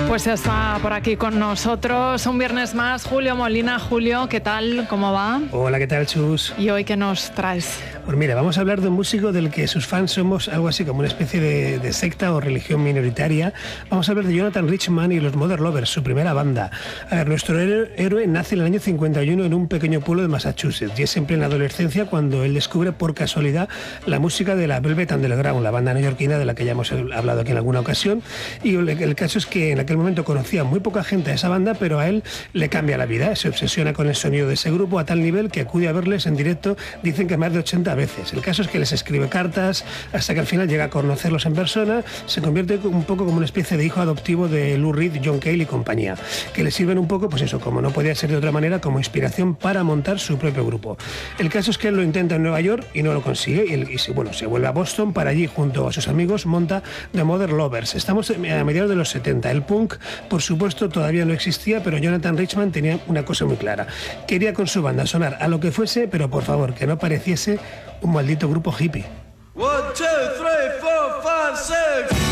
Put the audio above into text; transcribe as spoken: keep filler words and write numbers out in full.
Pues está por aquí con nosotros un viernes más Julio Molina. Julio, ¿qué tal? ¿Cómo va? Hola, ¿qué tal, Chus? ¿Y hoy qué nos traes? Pues mira, vamos a hablar de un músico del que sus fans somos algo así como una especie de, de secta o religión minoritaria. Vamos a hablar de Jonathan Richman y los Mother Lovers, su primera banda. A ver, nuestro héroe, héroe nace en el año cincuenta y uno en un pequeño pueblo de Massachusetts y es en plena adolescencia cuando él descubre por casualidad la música de la Velvet Underground, la banda neoyorquina de la que ya hemos hablado aquí en alguna ocasión. Y el, el caso es que en aquel momento conocía muy poca gente a esa banda, pero a él le cambia la vida. Se obsesiona con el sonido de ese grupo a tal nivel que acude a verles en directo, dicen que más de ochenta veces. El caso es que les escribe cartas hasta que al final llega a conocerlos en persona. Se convierte un poco como una especie de hijo adoptivo de Lou Reed, John Cale y compañía, que le sirven un poco, pues eso, como no podía ser de otra manera, como inspiración para montar su propio grupo. El caso es que él lo intenta en Nueva York y no lo consigue, y, él, y bueno, se vuelve a Boston. Para allí, junto a sus amigos, monta The Mother Lovers. Estamos a mediados de los setenta. El punk, por supuesto, todavía no existía, pero Jonathan Richman tenía una cosa muy clara. Quería con su banda sonar a lo que fuese, pero por favor, que no pareciese un maldito grupo hippie. One, two, three, four, five, six.